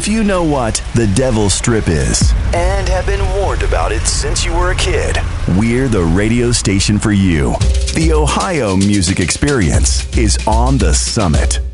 If you know what the Devil's Strip is and have been warned about it since you were a kid, we're the radio station for you. The Ohio Music Experience is on the Summit.